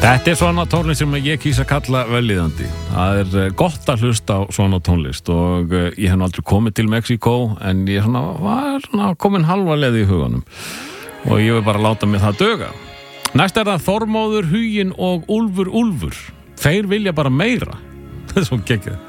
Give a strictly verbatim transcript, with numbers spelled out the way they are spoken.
Þetta er svona tónlist sem ég kýs að kalla velíðandi. Það er gott að hlusta á svona tónlist og ég hef aldrei komið til Mexíkó en ég svona, var svona komin halva leið í huganum og ég vil bara láta mig það duga. Næst er það Þormóður, Huginn og Úlfur Úlfur. Þeir vilja bara meira. Það er svo geggjað.